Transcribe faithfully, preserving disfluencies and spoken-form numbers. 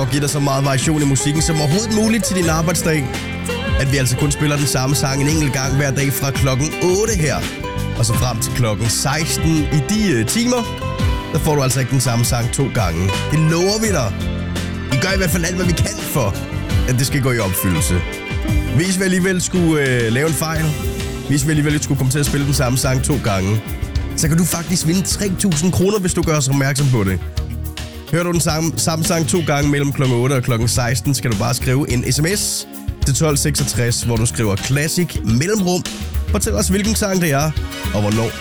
for at give dig så meget variation i musikken som overhovedet muligt til din arbejdsdag, at vi altså kun spiller den samme sang en enkelt gang hver dag fra klokken otte her, og så frem til klokken seksten i de uh, timer, der får du altså ikke den samme sang to gange. Det lover vi dig. Vi gør i hvert fald alt, hvad vi kan for, at det skal gå i opfyldelse. Hvis vi alligevel skulle uh, lave en fejl, hvis vi alligevel skulle komme til at spille den samme sang to gange, så kan du faktisk vinde tre tusind kroner, hvis du gør os opmærksom på det. Hører du den samme, samme sang to gange mellem klokken otte og klokken seksten, skal du bare skrive en sms til tolv seksogtres, hvor du skriver Classic mellemrum. Fortæl os, hvilken sang det er, og hvornår